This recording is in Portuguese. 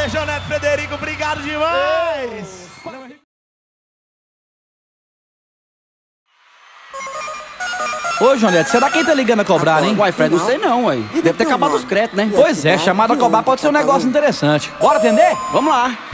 Valeu, João Neto Frederico, obrigado demais! Ô, João Neto, será quem tá ligando a cobrar, hein? Uai, Fred, não sei não, uai. Deve ter acabado os créditos, né? Pois é, chamada a cobrar pode ser um negócio interessante. Bora atender? Vamos lá.